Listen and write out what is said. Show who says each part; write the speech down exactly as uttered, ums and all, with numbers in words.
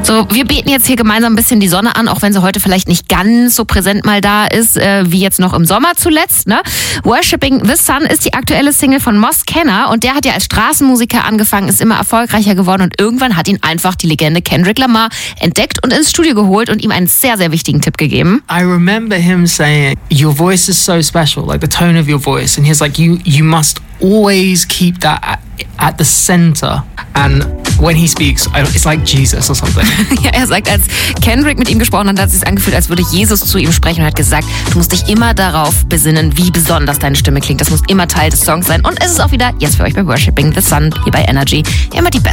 Speaker 1: So, wir beten jetzt hier gemeinsam ein bisschen die Sonne an, auch wenn sie heute vielleicht nicht ganz so präsent mal da ist, äh, wie jetzt noch im Sommer zuletzt. Ne? Worshipping the Sun ist die aktuelle Single von Moss Kenner und der hat ja als Straßenmusiker angefangen, ist immer erfolgreicher geworden und irgendwann hat ihn einfach die Legende Kendrick Lamar entdeckt und ins Studio geholt und ihm einen sehr, sehr wichtigen Tipp gegeben.
Speaker 2: I remember him saying, your voice is so special, like the tone of your voice. And he's like, you, you must always keep that at, at the center. And when he speaks, it's like Jesus or something.
Speaker 1: Ja, er sagt, als Kendrick mit ihm gesprochen hat, hat es sich angefühlt, als würde Jesus zu ihm sprechen und hat gesagt, du musst dich immer darauf besinnen, wie besonders deine Stimme klingt. Das muss immer Teil des Songs sein. Und es ist auch wieder jetzt für euch bei Worshipping the Sun hier bei Energy immer die beste